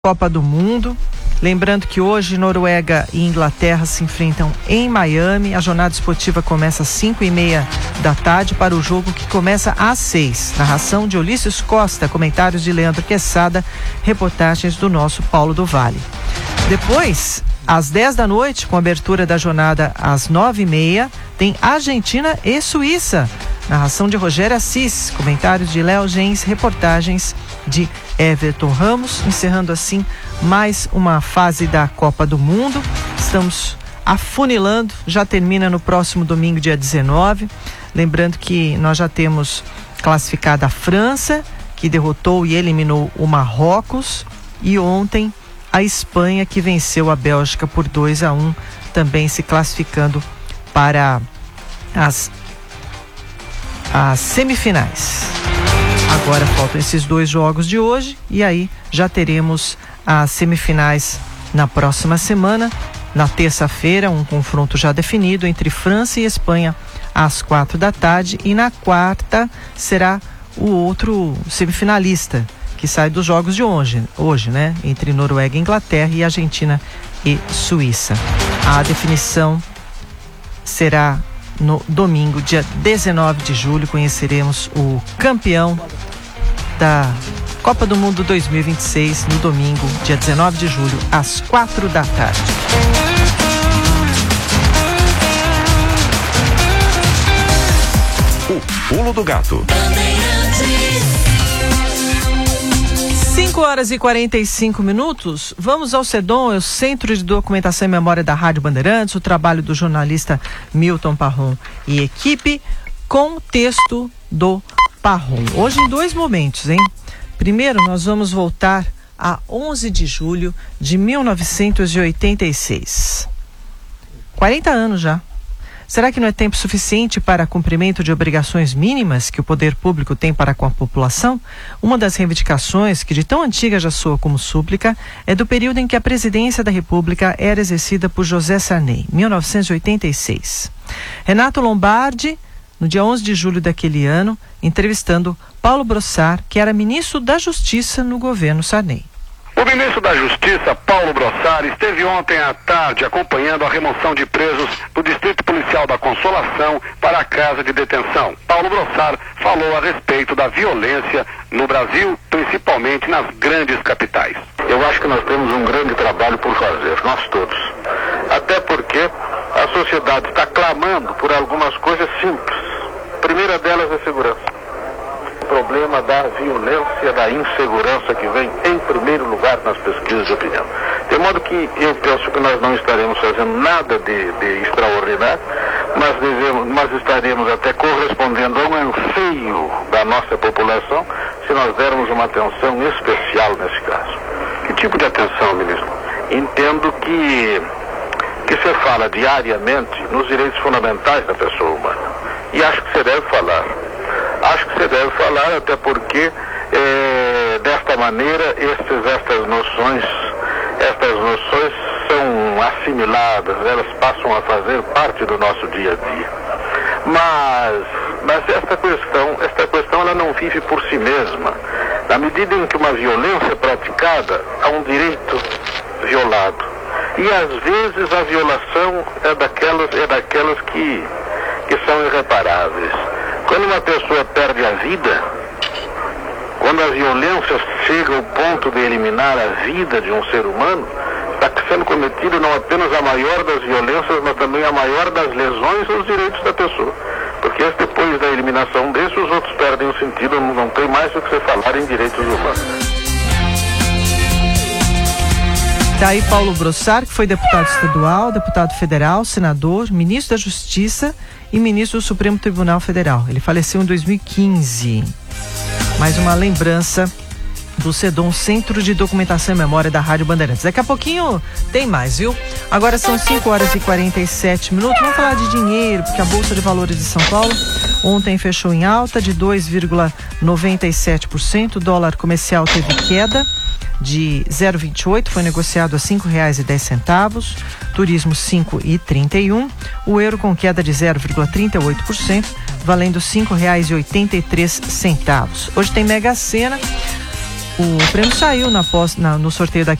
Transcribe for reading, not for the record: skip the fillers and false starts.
Copa do Mundo. Lembrando que hoje Noruega e Inglaterra se enfrentam em Miami. A jornada esportiva começa às 5:30 da tarde para o jogo que começa às 6. Narração de Ulisses Costa, comentários de Leandro Quesada, reportagens do nosso Paulo do Vale. Depois, às 10 da noite, com a abertura da jornada às 9:30, tem Argentina e Suíça. Narração de Rogério Assis, comentários de Léo Gens, reportagens de Everton Ramos, encerrando assim mais uma fase da Copa do Mundo. Estamos afunilando, já termina no próximo domingo, dia 19. Lembrando que nós já temos classificada a França, que derrotou e eliminou o Marrocos, e ontem a Espanha, que venceu a Bélgica por 2-1, também se classificando para as semifinais. Agora faltam esses dois jogos de hoje e aí já teremos as semifinais na próxima semana. Na terça-feira, um confronto já definido entre França e Espanha às 4 da tarde, e na quarta será o outro semifinalista que sai dos jogos de hoje, né? Entre Noruega e Inglaterra e Argentina e Suíça. A definição será no domingo, dia 19 de julho, conheceremos o campeão da Copa do Mundo 2026 no domingo, dia 19 de julho, às 4 da tarde. O Pulo do Gato. 5h45. Vamos ao CEDOM, o Centro de Documentação e Memória da Rádio Bandeirantes, o trabalho do jornalista Milton Parron e equipe, com o texto do Parron. Hoje em dois momentos, hein? Primeiro, nós vamos voltar a 11 de julho de 1986. 40 anos já. Será que não é tempo suficiente para cumprimento de obrigações mínimas que o poder público tem para com a população? Uma das reivindicações, que de tão antiga já soa como súplica, é do período em que a presidência da República era exercida por José Sarney, 1986. Renato Lombardi, no dia 11 de julho daquele ano, entrevistando Paulo Brossard, que era ministro da Justiça no governo Sarney. O ministro da Justiça, Paulo Brossard, esteve ontem à tarde acompanhando a remoção de presos do Distrito Policial da Consolação para a casa de detenção. Paulo Brossard falou a respeito da violência no Brasil, principalmente nas grandes capitais. Eu acho que nós temos um grande trabalho por fazer, nós todos. Até porque a sociedade está clamando por algumas coisas simples. A primeira delas é a segurança. O problema da violência, da insegurança que vem em primeiro lugar nas pesquisas de opinião. De modo que eu penso que nós não estaremos fazendo nada de extraordinário, mas estaremos até correspondendo a um anseio da nossa população se nós dermos uma atenção especial nesse caso. Que tipo de atenção, ministro? Entendo que se fala diariamente nos direitos fundamentais da pessoa humana. E acho que você deve falar. Acho que você deve falar, até porque desta maneira estas noções são assimiladas, elas passam a fazer parte do nosso dia a dia. Mas esta questão ela não vive por si mesma. Na medida em que uma violência é praticada, há um direito violado. E às vezes a violação é daquelas que são irreparáveis. Quando uma pessoa perde a vida, quando a violência chega ao ponto de eliminar a vida de um ser humano, está sendo cometida não apenas a maior das violências, mas também a maior das lesões aos direitos da pessoa. Porque depois da eliminação desses, os outros perdem o sentido, não tem mais o que se falar em direitos humanos. Está aí Paulo Brossard, que foi deputado estadual, deputado federal, senador, ministro da Justiça e ministro do Supremo Tribunal Federal. Ele faleceu em 2015. Mais uma lembrança do CEDOM, Centro de Documentação e Memória da Rádio Bandeirantes. Daqui a pouquinho tem mais, viu? Agora são 5h47. Vamos falar de dinheiro, porque a Bolsa de Valores de São Paulo ontem fechou em alta de 2,97%. O dólar comercial teve queda de 0,28, foi negociado a R$ 5,10. Turismo 5,31. O euro com queda de 0,38%, valendo R$ 5,83. Hoje tem Mega Sena. O prêmio saiu no sorteio da